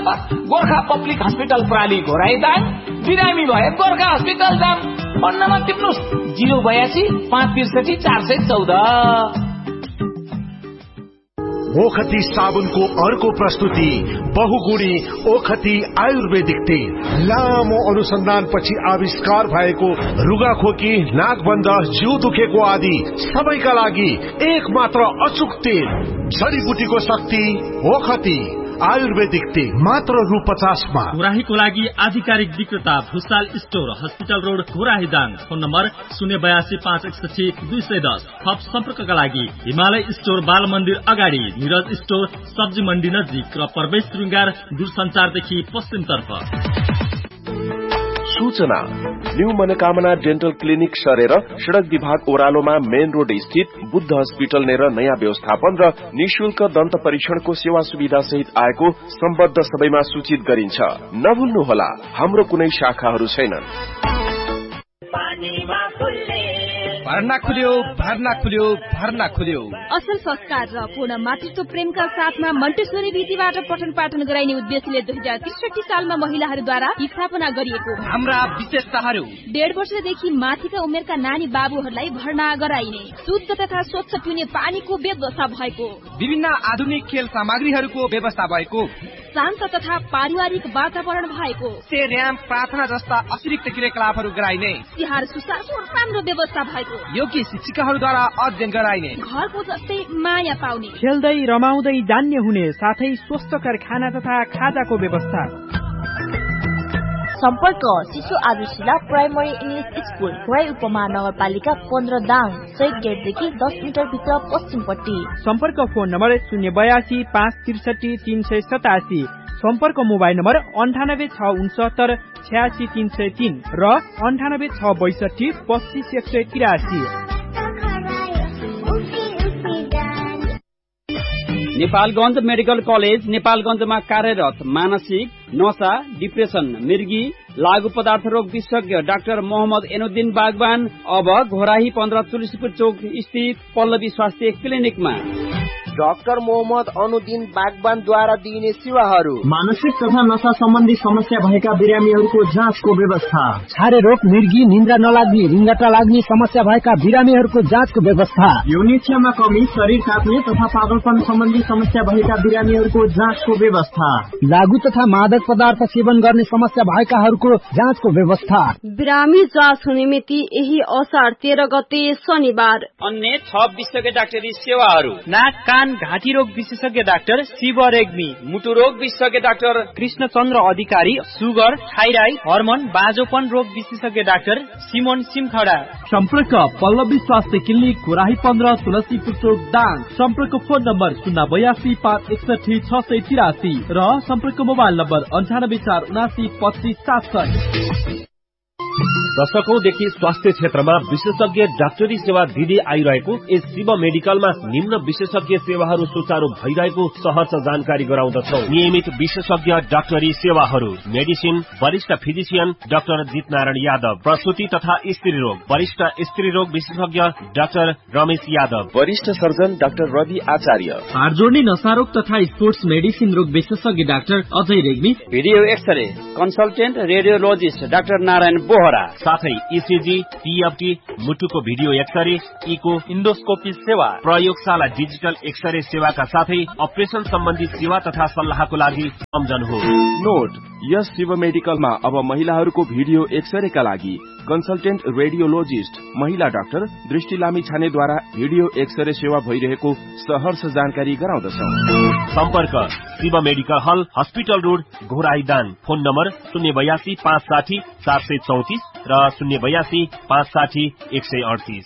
Gorkha public hospital प्राली घोराइदाङ, बिरामी भए Gorkha hospital जाम। Phone number टिप्नुस् 082 563 414। ओखती साबुनको अर्को प्रस्तुति बहुगुणी ओखती आयुर्वेदिक तेल। लामो अनुसन्धानपछि आविष्कार भएको रुगाखोकी, नाकबन्ध, जिउ दुखेको आदि सबैका लागि एक मात्र अचूक तेल। जडीबुटीको शक्ति ओखती आयुर्वेदिक तेल मात्र रु 50 मा। घोराहीको लागि आधिकारिक विक्रेता Bhusal store, hospital road, Ghorahi Dang. Phone number 082 561 210। थप सम्पर्कका लागि हिमालय स्टोर, बाल मन्दिर अगाडि, निरज स्टोर, सब्जी मण्डी नजिक र प्रवेश श्रृंगार दूरसञ्चारदेखि पश्चिमतर्फ। सूचना न्यू मनोकामना डेन्टल क्लिनिक सरेर सड़क विभाग ओह्रालोमा मेन रोड स्थित बुद्ध हस्पिटल नेर नयाँ व्यवस्थापन र निशुल्क दन्त परीक्षणको सेवा सुविधा सहित आएको सम्बद्ध सबैमा सूचित गरिन्छ। नभुल्नुहोला, हाम्रो कुनै शाखाहरू छैनन्। भर्ना खुल्यो। असल संस्कार र पूर्ण मातृत्व प्रेमका साथमा मन्टेश्वरी रीतिबाट पठन पाठन गराइने उद्देश्यले 2063 सालमा महिलाहरूद्वारा स्थापना गरिएको हाम्रा विशेषताहरू: 1.5 वर्षदेखि माथिका उमेरका नानी बाबुहरूलाई भर्ना गराइने, शुद्ध तथा स्वच्छ पिउने पानीको व्यवस्था भएको, विभिन्न आधुनिक खेल सामग्रीहरूको व्यवस्था भएको, शान्त तथा पारिवारिक वातावरण भएको, र्याम्प, प्रार्थना जस्ता अतिरिक्त क्रियाकलापहरू गराइने, तिहार सुसारको राम्रो व्यवस्था भएको, योग्य शिक्षिकाहरूद्वारा अध्ययन गराइने, घरको जस्तै माया पाउने, खेल्दै रमाउँदै जान्ने हुने, साथै स्वस्थकर खाना तथा खाजाको व्यवस्था। सम्पर्क शिशु आदर्शिला प्राइमरी इंग्लिश स्कूल, खोइ उपमा नगरपालिका 15 दाङ, शहीद गेटदेखि 10 मिटर भित्र पश्चिमपट्टि। सम्पर्क फोन नम्बर 082 563 387। सम्पर्क मोबाइल नम्बर 98 669 86 303 र 98 662 25 183। नेपालगञ्ज मेडिकल कलेज नेपालगञ्जमा कार्यरत मानसिक, नशा, डिप्रेसन, मृगी, लागू पदार्थ रोग विशेषज्ञ डाक्टर मोहम्मद एनुद्दिन बागवान अब घोराही 15 तुलसीपुर चौक स्थित पल्लवी स्वास्थ्य क्लिनिकमा। डाक्टर मोहम्मद अनुद्दिन बागवानद्वारा दिइने सेवाहरू: मानसिक तथा नशा सम्बन्धी समस्या भएका बिरामीहरूको जाँचको व्यवस्था, छारे रोग, मृगी, निन्द्रा नलाग्ने, रिङ्गटा लाग्ने समस्या भएका बिरामीहरूको जाँचको व्यवस्था, यौनिक्षमा कमी, शरीर काट्ने तथा पागलपन सम्बन्धी समस्या भएका बिरामीहरूको जाँचको व्यवस्था, लागू तथा मादक पदार्थ सेवन गर्ने समस्या भएकाहरूको जाँचको व्यवस्था। बिरामी जाँच हुने मिति यही असार 13 गते शनिबार। अन्य 6 विशेषज्ञ डाक्टरी सेवाहरू: नाक, कान, घाँटी रोग विशेषज्ञ डाक्टर शिव रेग्मी, मुटु रोग विशेषज्ञ डाक्टर कृष्णचन्द्र अधिकारी, सुगर, थाइराइड, हर्मोन, बाँझोपन रोग विशेषज्ञ डाक्टर सिमोन सिमखडा। सम्पर्क पल्लवी स्वास्थ्य क्लिनिक, घोराही 15 तुलसीपुर चौक दाङ। सम्पर्क फोन नम्बर 082 561 683 र सम्पर्क मोबाइल नम्बर 98 479 25 700। दशकौंदेखि स्वास्थ्य क्षेत्रमा विशेषज्ञ डाक्टरी सेवा दिँदै आइरहेको यस शिव मेडिकलमा निम्न विशेषज्ञ सेवाहरू सुचारू भइरहेको सहर्ष जानकारी गराउँदछौ। नियमित विशेषज्ञ डाक्टरी सेवाहरू: मेडिसिन, वरिष्ठ फिजिशियन डाक्टर जितनारायण यादव, प्रसुति तथा स्त्री रोग, वरिष्ठ स्त्री रोग विशेषज्ञ डाक्टर रमेश यादव, वरिष्ठ सर्जन डाक्टर रवि आचार्य, हाड जोड्ने नशा रोग तथा स्पोर्ट्स मेडिसिन रोग विशेषज्ञ doctor Ajay Regmi, video x-ray consultant radiologist doctor Narayan Bohra, साथै इसिजी, टीएफटी, मुटुको भिडियो एक्सरे, इको, इन्डोस्कोपी सेवा, प्रयोगशाला डिजिटल एक्सरे सेवाका साथै अपरेसन सम्बन्धी सेवा तथा सल्लाहको लागि सम्झनुहोस्। नोट: यस शिव मेडिकलमा अब महिलाहरूको भिडियो एक्सरेका लागि कन्सल्टेन्ट रेडियोलोजिस्ट महिला डाक्टर दृष्टि लामी छानेद्वारा भिडियो एक्सरे सेवा भइरहेको सहर्ष जानकारी गराउँदछौ। सम्पर्क शिव मेडिकल हल, hospital road, Ghorahi Dang. Phone number 082 560 734 र 082 560 138।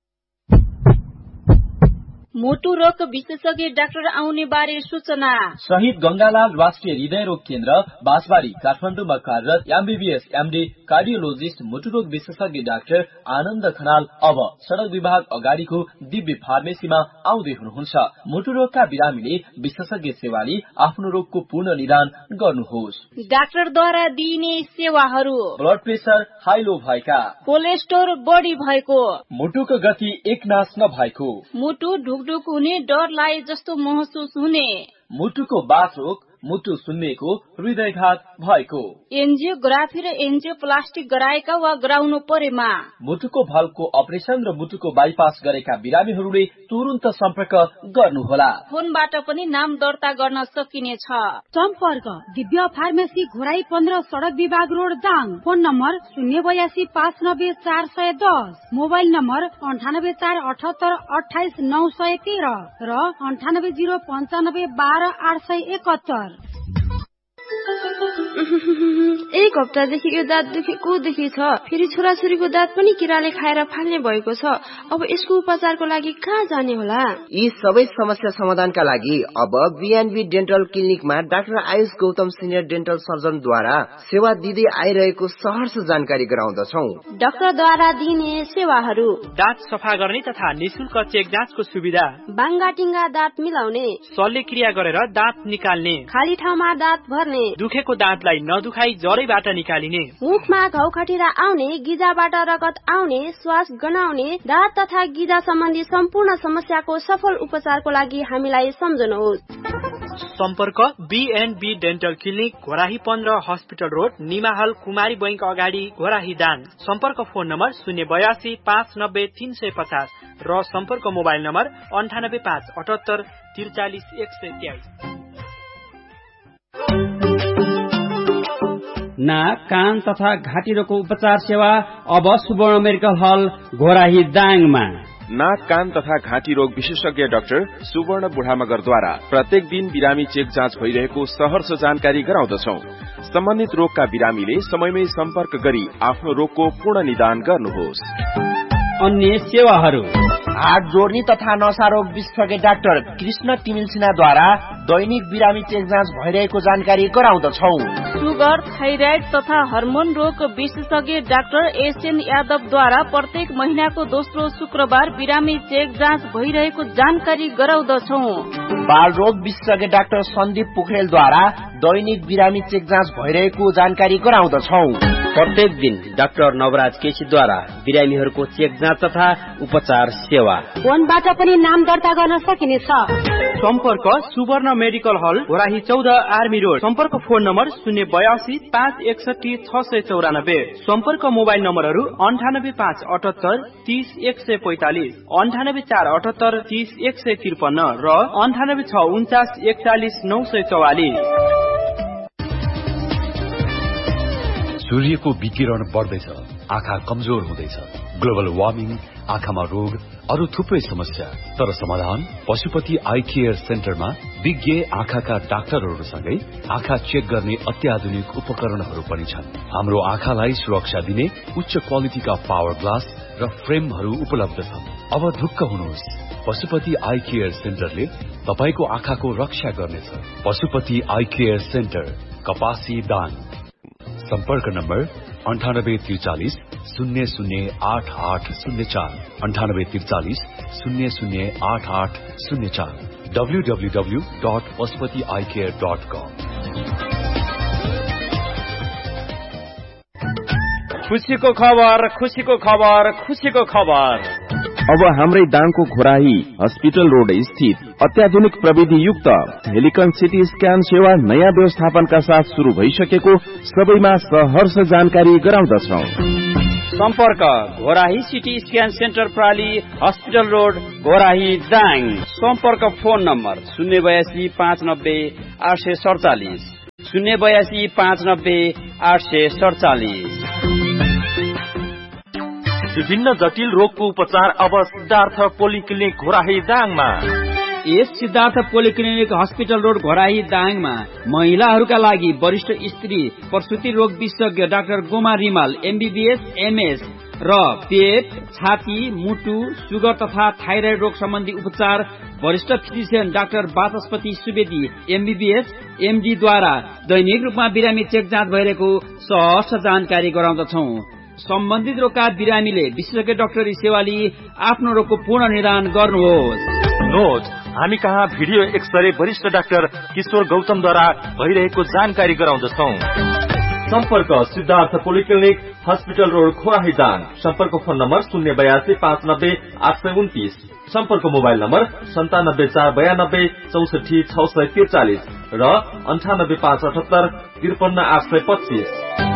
मोटु रोग विशेषज्ञ डाक्टर आउने बारे सूचना: शहीद गंगालाल राष्ट्रिय हृदय रोग केन्द्र, बाँसबारी, काठमाडौँमा कार्यरत एमबीबीएस एमडी कार्डियोलोजिस्ट मुटु रोग विशेषज्ञ डाक्टर आनन्द खनाल अब सड़क विभाग अगाडिको दिव्य फार्मेसीमा आउँदै हुनुहुन्छ। मुटु रोगका बिरामीले विशेषज्ञ सेवाले आफ्नो रोगको पूर्ण निदान गर्नुहोस्। डाक्टरद्वारा दिइने सेवाहरू: ब्लड प्रेसर हाई लो भएका, कोलेस्ट्रोल बढी भएको, मुटुको गति एकनास नभएको, मुटु ढुकढुक हुने, डर लागे जस्तो महसुस हुने, मुटुको बाथ रोग, मुटु सुन्निएको, हृदयघात भएको, एन्जियोग्राफी र एन्जियोप्लास्टिक गराएका वा गराउनु परेमा, मुटुको भल्को अपरेसन र मुटुको बाइपास गरेका बिरामीहरूले तुरुन्त सम्पर्क गर्नुहोला। फोनबाट पनि नाम दर्ता गर्न सकिनेछ। सम्पर्क दिव्य फार्मेसी घोराई 15 सडक विभाग road Dang. Phone number 082590410, mobile number 9848782913 र 9805922871। एक हप्तादेखि यो दाँत दुखेको देखि छ। फेरि छोराछोरीको दाँत पनि किराले खाएर फाल्ने भएको छ। अब यसको उपचारको लागि कहाँ जाने होला? यी सबै समस्या समाधानका लागि अब BNB dental क्लिनिकमा doctor Ayush Gautam senior dental सर्जनद्वारा सेवा दिँदै आइरहेको सहर्ष जानकारी गराउँदछौ। डाक्टरद्वारा दिइने सेवाहरू: दाँत सफा गर्ने तथा निशुल्क चेक जाँचको सुविधा, बाङ्गाटिङ्गा दाँत मिलाउने, शल्यक्रिया गरेर दाँत निकाल्ने, खाली ठाउँमा दाँत भर्ने, दुखेको दाँतलाई नदुखाई जरैबाट निकालिने, मुखमा घाउ खटिरा आउने, गिजाबाट रगत आउने, श्वास गनाउने, दाँत तथा गिजा सम्बन्धी सम्पूर्ण समस्याको सफल उपचारको लागि हामीलाई सम्झनुहोस्। सम्पर्क BNB dental clinic Ghorahi 15 hospital road, निमाहल कुमारी बैंक अगाडि, घोराही दाङ। सम्पर्क फोन नम्बर 082590350 र सम्पर्क मोबाइल नम्बर 9857843123। नाक, कान तथा घाँटी रोगको उपचार सेवा अब सुवर्ण मेडिकल हल घोराही दाङमा। नाक, कान तथा घाँटी रोग विशेषज्ञ डाक्टर सुवर्ण बुढामगरद्वारा प्रत्येक दिन बिरामी चेक जाँच भइरहेको सहर्ष जानकारी गराउँदछौ। सम्बन्धित रोगका बिरामीले समयमै सम्पर्क गरी आफ्नो रोगको पूर्ण निदान गर्नुहोस्। अन्य सेवाहरू: हार्ट जोड्ने तथा नसा रोग विशेषज्ञ डाक्टर कृष्ण तिमिलसिनाद्वारा दैनिक बिरामी चेक जाँच भइरहेको जानकारी गराउँदछौ। सुगर, थाइराइड तथा हर्मोन रोग विशेषज्ञ डाक्टर एसएन यादवद्वारा प्रत्येक महिनाको दोस्रो शुक्रबार बिरामी चेक जाँच भइरहेको जानकारी गराउँदछौ। बाल रोग विशेषज्ञ डाक्टर सन्दीप पोखरेलद्वारा दैनिक बिरामी चेक जाँच भइरहेको जानकारी गराउँदछौ। प्रत्येक दिन डाक्टर नवराज केसीद्वारा बिरामीहरूको चेक जाँच तथा उपचार सेवा। फोनबाट पनि नाम दर्ता गर्न सकिनेछ। सम्पर्क सुवर्ण मेडिकल हल घोराही 14 आर्मी रोड। सम्पर्क फोन नम्बर 082561694। सम्पर्क मोबाइल नम्बरहरू 9858830145, 9848830153 र 9864941944। सूर्यको विकिरण बढ्दैछ, आँखा कमजोर हुँदैछ, ग्लोबल वार्मिङ, आँखामा रोग, अरू थुप्रै समस्या। तर समाधान पशुपति आई केयर सेन्टरमा विज्ञ आँखाका डाक्टरहरूसँगै आँखा चेक गर्ने अत्याधुनिक उपकरणहरू पनि छन्। हाम्रो आँखालाई सुरक्षा दिने उच्च क्वालिटीका पावर ग्लास र फ्रेमहरू उपलब्ध छन्। अब ढुक्क हुनुहोस्, पशुपति आई केयर सेन्टरले तपाईको आँखाको रक्षा गर्नेछ। पशुपति आई केयर सेन्टर, कपासी दाङ। सम्पर्क नम्बर 9843 008804, 9843 008804, www.pashupatieyecare.com। खुसीको खबर, खुसीको खबर, खुसीको खबर। अब हाम्रै दाङको घोराही हस्पिटल रोड स्थित अत्याधुनिक प्रविधि युक्त हेलिकन सिटी स्क्यान सेवा नयाँ व्यवस्थापनका साथ शुरू भइसकेको सबैमा सहर्ष जानकारी गराउँदछौ। सम्पर्क Ghorahi CT scan centre प्राली hospital road Ghorahi Dang. सम्पर्क फोन नम्बर 082590847, 082590847। विभिन्न जटिल रोगको उपचार अब सिद्धार्थ पोलिक्लिनिक घोराही दाङमा। यस Siddhartha polyclinic hospital road Ghorahi दाङमा महिलाहरूका लागि वरिष्ठ स्त्री प्रसुति रोग विशेषज्ञ doctor Goma Rimal MBBS MS र पेट, छाती, मुटु, सुगर तथा थाइराइड रोग सम्बन्धी उपचार वरिष्ठ फिजिशियन डाक्टर वाचस्पति सुवेदी एमबीबीएस एमडी द्वारा दैनिक रूपमा बिरामी चेक जाँच भइरहेको सहर्ष जानकारी गराउँदछौ। सम्बन्धित रोगका बिरामीले विशेषज्ञ डाक्टरी सेवा लिई आफ्नो रोगको पूर्ण निदान गर्नुहोस्। नोट, हामी कहाँ भिडियो एक्सरे वरिष्ठ डाक्टर किशोर गौतमद्वारा भइरहेको जानकारी गराउँदछौ। सम्पर्क सिद्धार्थ पोलिक्लिनिक हस्पिटल रोड खोराहीदाङ सम्पर्क फोन नम्बर 082 590 829 सम्पर्क मोबाइल नम्बर 97 492 64 643 र 98 578 53 825